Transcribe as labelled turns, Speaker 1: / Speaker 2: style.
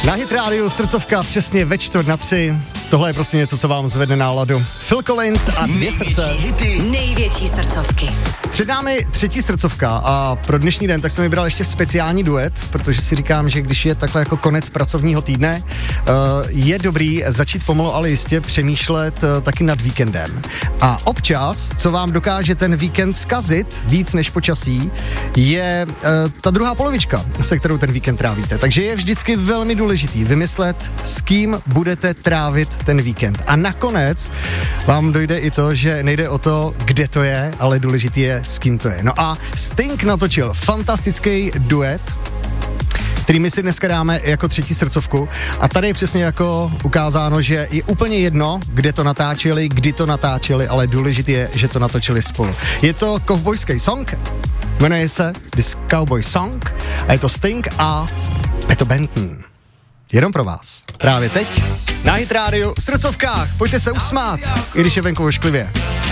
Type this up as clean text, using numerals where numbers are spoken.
Speaker 1: Na Hit Radio srdcovka přesně ve 2:45. Tohle je prostě něco, co vám zvedne náladu. Phil Collins a Dvě srdce.
Speaker 2: Největší srdcovky.
Speaker 1: Před námi třetí srdcovka a pro dnešní den tak jsem vybral ještě speciální duet, protože si říkám, že když je takhle jako konec pracovního týdne, je dobrý začít pomalu, ale jistě přemýšlet taky nad víkendem. A občas, co vám dokáže ten víkend zkazit víc než počasí, je ta druhá polovička, se kterou ten víkend trávíte. Takže je vždycky velmi důležitý vymyslet, s kým budete trávit ten víkend. A nakonec vám dojde i to, že nejde o to, kde to je, ale důležitý je, s kým to je. No a Sting natočil fantastický duet, který my si dneska dáme jako třetí srdcovku. A tady je přesně jako ukázáno, že je úplně jedno, kde to natáčeli, kdy to natáčeli, ale důležité je, že to natočili spolu. Je to kovbojský song, jmenuje se This Cowboy Song a je to Sting a Peto Benton. Jenom pro vás. Právě teď na Hit Radio v srdcovkách. Pojďte se usmát, i když je venku ošklivě.